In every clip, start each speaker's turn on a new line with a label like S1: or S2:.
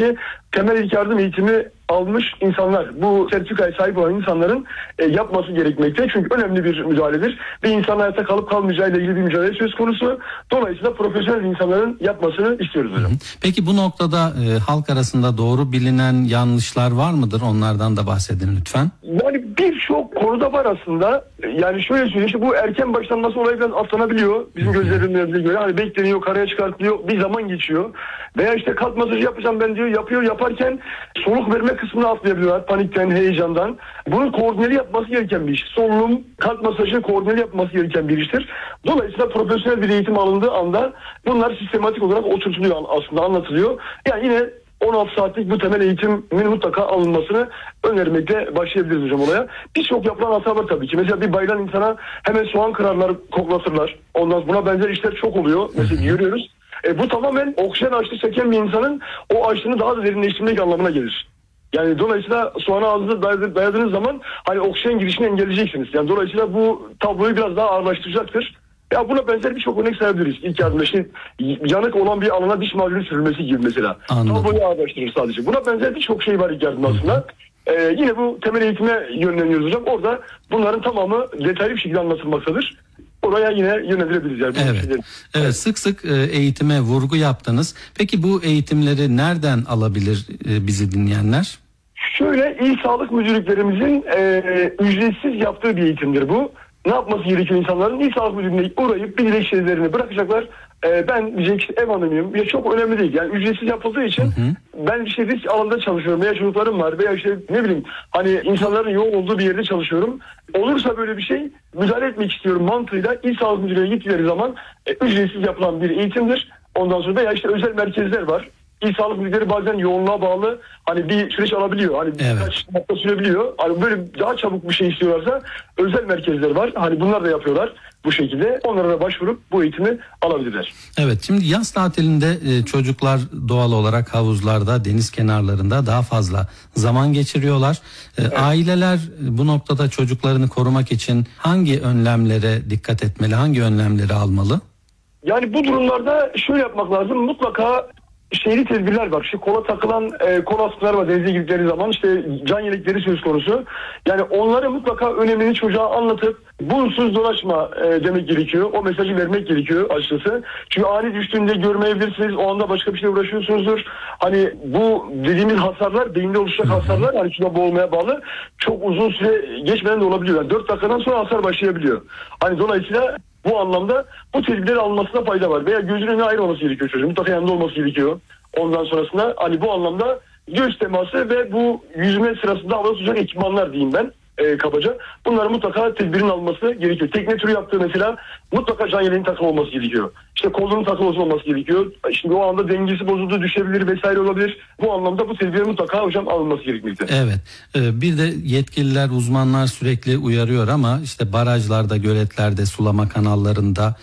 S1: ki temel ilk yardım eğitimi almış insanlar, bu sertifikaya sahip olan insanların yapması gerekmekte. Çünkü önemli bir müdahaledir. Bir insan hayatta kalıp kalmayacağıyla ilgili bir mücadele söz konusu. Dolayısıyla profesyonel insanların yapmasını istiyoruz hocam.
S2: Peki bu noktada halk arasında doğru bilinen yanlışlar var mıdır? Onlardan da bahsedin lütfen.
S1: Yani birçok konuda var aslında. Yani şöyle söyleyeyim, işte bu erken başlanması olayı biraz atlanabiliyor. Bizim gözlerimizde göre hani bekleniyor, karaya çıkartılıyor, bir zaman geçiyor. Veya işte kalp masajı yapacağım ben diyor, yapıyor, yaparken soluk verme kısmını atlayabiliyorlar panikten, heyecandan. Bunun koordineli yapması gereken bir iş. Solunum, kalp masajı koordineli yapması gereken bir iştir. Dolayısıyla profesyonel bir eğitim alındığı anda bunlar sistematik olarak oturtuluyor, aslında anlatılıyor. Yani yine 16 saatlik bu temel eğitimin mutlaka alınmasını önermekle başlayabiliriz hocam olaya. Birçok yapılan hata var tabii ki. Mesela bir bayılan insana hemen soğan kırarlar, koklatırlar. Ondan sonra buna benzer işler çok oluyor. Mesela görüyoruz. Bu tamamen oksijen açlığı çeken bir insanın o açlığını daha da derinleştirmek anlamına gelir. Yani dolayısıyla soğanı ağzınıza dayadığınız zaman hani oksijen girişini engelleyeceksiniz. Yani dolayısıyla bu tabloyu biraz daha ağırlaştıracaktır. Ya buna benzer birçok örnek sayabiliriz. İlk yardımda yanık olan bir alana diş macunu sürülmesi gibi mesela.
S2: Anladım.
S1: Tabloyu ağırlaştırır sadece. Buna benzer birçok şey var ilk yardımda aslında. Yine bu temel eğitime yönleniyoruz hocam. Orada bunların tamamı detaylı bir şekilde anlatılmaktadır. Oraya yine yönlendirebiliriz. Yani
S2: evet, sık sık eğitime vurgu yaptınız. Peki bu eğitimleri nereden alabilir bizi dinleyenler?
S1: Şöyle, il sağlık müdürlüklerimizin ücretsiz yaptığı bir eğitimdir bu. Ne yapması gerekiyor insanların? İl sağlık müdürlüğüne uğrayıp bir dilekçelerini bırakacaklar. Ben diyecek ev hanımıyım. Ya çok önemli değil. Yani ücretsiz yapıldığı için ben işte risk alanında çalışıyorum veya çocuklarım var veya işte ne bileyim hani insanların yoğun olduğu bir yerde çalışıyorum. Olursa böyle bir şey müdahale etmek istiyorum mantığıyla il sağlık müdürlüğüne gittikleri zaman ücretsiz yapılan bir eğitimdir. Ondan sonra veya işte özel merkezler var. İl sağlık müdürleri bazen yoğunluğa bağlı hani bir süreç alabiliyor. Hani birkaç hafta sürebiliyor. Hani böyle daha çabuk bir şey istiyorlarsa özel merkezler var. Hani bunlar da yapıyorlar bu şekilde. Onlara da başvurup bu eğitimi alabilirler.
S2: Evet, şimdi yaz tatilinde çocuklar doğal olarak havuzlarda, deniz kenarlarında daha fazla zaman geçiriyorlar. Evet. Aileler bu noktada çocuklarını korumak için hangi önlemlere dikkat etmeli, hangi önlemleri almalı?
S1: Yani bu durumlarda şöyle yapmak lazım. Mutlaka şehri tedbirler var. İşte kola takılan kol askılar var denize girdikleri zaman. İşte can yelekleri söz konusu. Yani onları mutlaka önemini çocuğa anlatıp bunsuz dolaşma demek gerekiyor. O mesajı vermek gerekiyor açıkçası. Çünkü ani düştüğünde görmeyebilirsiniz. O anda başka bir şeyle uğraşıyorsunuzdur. Hani bu dediğimiz hasarlar, beyinde oluşacak hasarlar hani suda boğulmaya bağlı çok uzun süre geçmeden de olabiliyor. Yani 4 dakikadan sonra hasar başlayabiliyor. Hani dolayısıyla bu anlamda bu tedbirleri alınmasına fayda var. Veya gözünün önüne ayrılması gerekiyor çocuğun. Mutlaka yanında olması gerekiyor. Ondan sonrasında hani bu anlamda göz teması ve bu yüzme sırasında havada tutacak ekipmanlar diyeyim ben kabaca. Bunların mutlaka tedbirin alınması gerekiyor. Tekne turu yaptığı mesela mutlaka can yeleğinin takılı olması gerekiyor. İşte kolunun takılı olması gerekiyor. Şimdi o anda dengesi bozuldu, düşebilir vesaire olabilir. Bu anlamda bu tedbirin mutlaka hocam alınması gerekmekte.
S2: Evet. Bir de yetkililer, uzmanlar sürekli uyarıyor ama işte barajlarda, göletlerde, sulama kanallarında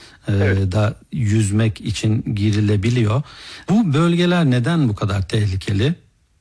S2: da yüzmek için girilebiliyor. Bu bölgeler neden bu kadar tehlikeli?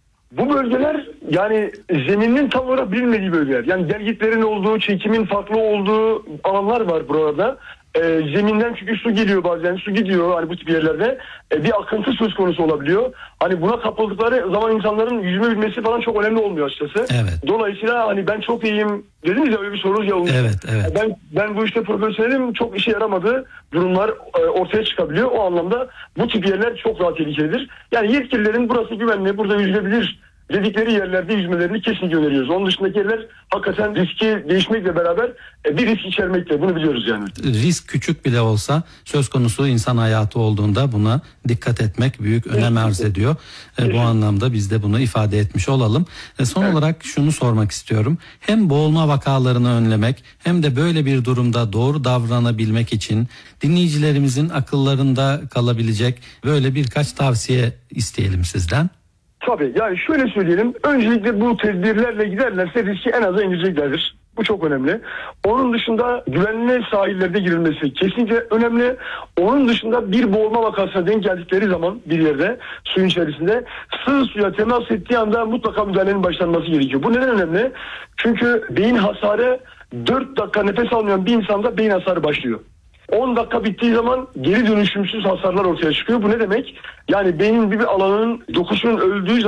S1: Bu bölgeler yani zeminin tam olarak bilinmediği bölgeler. Yani gelgitlerin olduğu, çekimin farklı olduğu alanlar var burada. Zeminden çünkü su geliyor bazen, su gidiyor hani bu tip yerlerde. Bir akıntı söz konusu olabiliyor. Hani buna kapıldıkları zaman insanların yüzme bilmesi falan çok önemli olmuyor açıkçası.
S2: Evet.
S1: Dolayısıyla hani ben çok iyiyim dediniz ya, öyle bir sorunuz ya olmuş.
S2: Evet.
S1: Ben bu işte profesyonelim, çok işe yaramadığı durumlar ortaya çıkabiliyor. O anlamda bu tip yerler çok daha tehlikelidir. Yani yetkililerin burası güvenli, burada yüzülebilir dedikleri yerlerde yüzmelerini kesinlikle öneriyoruz. Onun dışındaki yerler hakikaten riski değişmekle beraber bir risk içermekte. Bunu biliyoruz yani.
S2: Risk küçük bile olsa söz konusu insan hayatı olduğunda buna dikkat etmek büyük önem arz ediyor. Bu anlamda biz de bunu ifade etmiş olalım. Son olarak şunu sormak istiyorum. Hem boğulma vakalarını önlemek hem de böyle bir durumda doğru davranabilmek için dinleyicilerimizin akıllarında kalabilecek böyle birkaç tavsiye isteyelim sizden.
S1: Tabii yani şöyle söyleyelim. Öncelikle bu tedbirlerle giderlerse riski en aza indireceklerdir. Bu çok önemli. Onun dışında güvenli sahillerde girilmesi kesinlikle önemli. Onun dışında bir boğulma vakasına denk geldikleri zaman bir yerde suyun içerisinde sığ suya temas ettiği anda mutlaka müdahalenin başlanması gerekiyor. Bu neden önemli? Çünkü beyin hasarı 4 dakika nefes almayan bir insanda beyin hasarı başlıyor. 10 dakika bittiği zaman geri dönüşümsüz hasarlar ortaya çıkıyor. Bu ne demek? Yani beynin bir alanının dokusunun öldüğü